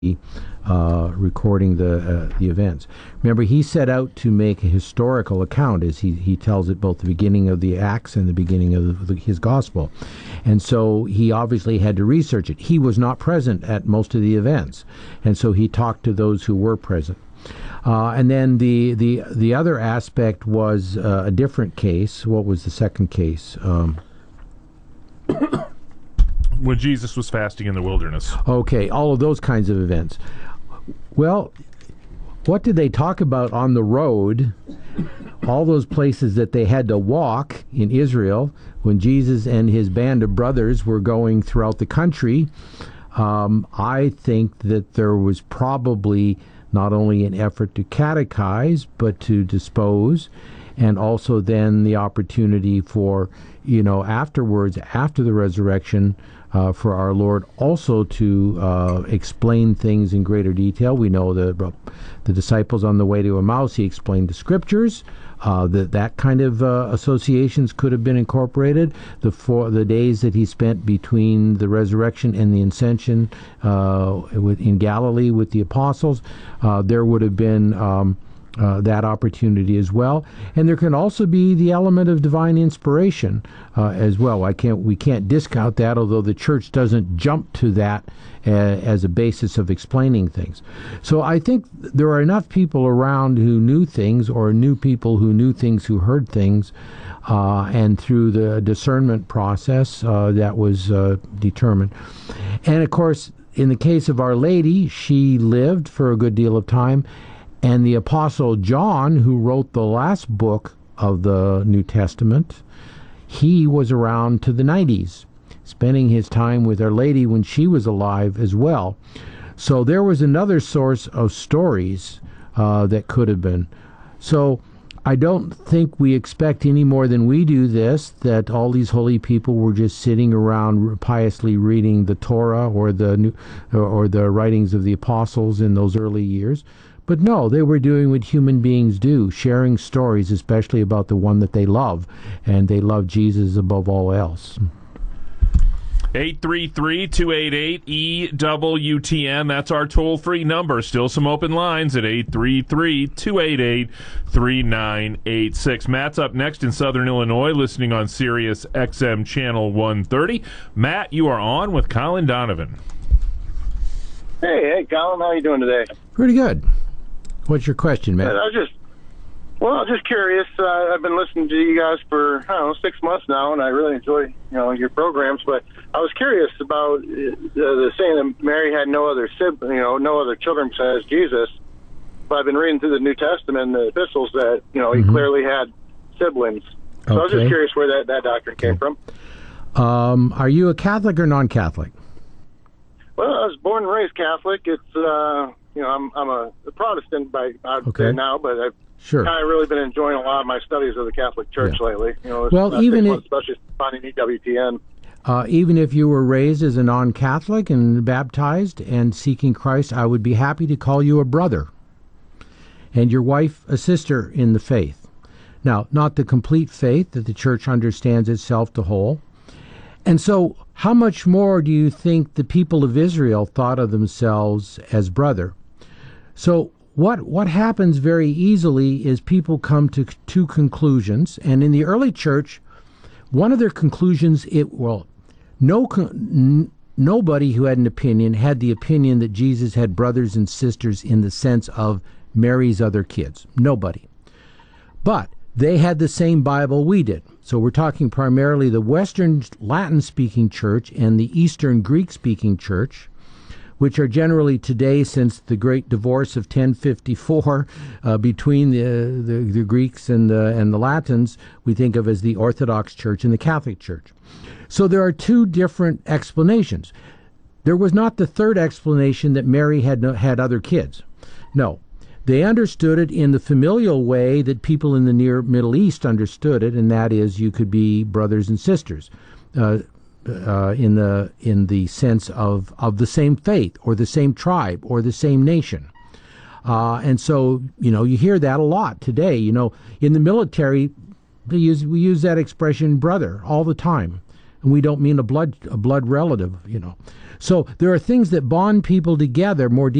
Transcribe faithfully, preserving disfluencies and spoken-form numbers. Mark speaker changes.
Speaker 1: uh, recording the uh, the events. Remember, he set out to make a historical account, as he, he tells it, both the beginning of the Acts and the beginning of the, his Gospel. And so he obviously had to research it. He was not present at most of the events, and so he talked to those who were present. Uh, and then the, the, the other aspect was uh, a different case. What was the second case? Um,
Speaker 2: when Jesus was fasting in the wilderness.
Speaker 1: Okay, all of those kinds of events. Well, what did they talk about on the road? All those places that they had to walk in Israel when Jesus and his band of brothers were going throughout the country. Um, I think that there was probably not only an effort to catechize, but to dispose, and also then the opportunity for, you know, afterwards, after the resurrection, Uh, for our Lord also to uh, explain things in greater detail. We know the the disciples on the way to Emmaus, he explained the scriptures. Uh, that that kind of uh, associations could have been incorporated. The four the days that he spent between the resurrection and the ascension uh, with, in Galilee with the apostles, uh, there would have been Um, Uh, that opportunity as well, and there can also be the element of divine inspiration uh, as well. I can't, we can't discount that, although the church doesn't jump to that uh, as a basis of explaining things. So I think there are enough people around who knew things, or knew people who knew things, who heard things, uh, and through the discernment process uh, that was uh, determined. And of course, in the case of Our Lady, she lived for a good deal of time. And the Apostle John, who wrote the last book of the New Testament, he was around to the nineties, spending his time with Our Lady when she was alive as well. So there was another source of stories uh, that could have been. So I don't think we expect any more than we do this, that all these holy people were just sitting around piously reading the Torah or the new, or the writings of the apostles in those early years. But no, they were doing what human beings do, sharing stories, especially about the one that they love, and they love Jesus above all else.
Speaker 2: eight three three, two eight eight, E W T M. That's our toll-free number. Still some open lines at eight three three, two eight eight, three nine eight six. Matt's up next in Southern Illinois, listening on Sirius X M Channel one thirty. Matt, you are on with Colin Donovan.
Speaker 3: Hey, hey, Colin. How are you doing today?
Speaker 1: Pretty good. What's your question, Matt?
Speaker 3: I was just, well, I was just curious. Uh, I've been listening to you guys for, I don't know, six months now, and I really enjoy, you know, your programs. But I was curious about uh, the saying that Mary had no other sibling, you know, no other children besides Jesus. But I've been reading through the New Testament and the epistles that, you know, he mm-hmm. clearly had siblings. So okay. I was just curious where that, that doctrine okay. came from.
Speaker 1: Um, are you a Catholic or non-Catholic?
Speaker 3: Well, I was born and raised Catholic. It's, uh, you know, I'm I'm a, a Protestant by I'd
Speaker 1: okay.
Speaker 3: say now, but I've
Speaker 1: sure.
Speaker 3: kind of really been enjoying a lot of my studies of the Catholic Church yeah. lately. You know,
Speaker 1: well, even if,
Speaker 3: especially finding E W T N.
Speaker 1: Uh, even if you were raised as a non-Catholic and baptized and seeking Christ, I would be happy to call you a brother, and your wife a sister in the faith. Now, not the complete faith that the Church understands itself to hold. And so, how much more do you think the people of Israel thought of themselves as brother? So what what happens very easily is people come to two conclusions, and in the early church, one of their conclusions, it well, no n- nobody who had an opinion had the opinion that Jesus had brothers and sisters in the sense of Mary's other kids. Nobody. But they had the same Bible we did. So we're talking primarily the Western Latin-speaking church and the Eastern Greek-speaking church, which are generally today, since the great divorce of ten fifty-four uh, between the, the the Greeks and the and the Latins, we think of as the Orthodox Church and the Catholic Church. So there are two different explanations. There was not the third explanation that Mary had no, had other kids. No. They understood it in the familial way that people in the Near Middle East understood it, and that is you could be brothers and sisters. Uh, Uh, in the in the sense of, of the same faith or the same tribe or the same nation. Uh, and so, you know, you hear that a lot today. You know, in the military, we use, we use that expression brother all the time. and we don't mean a blood a blood relative, you know. So there are things that bond people together more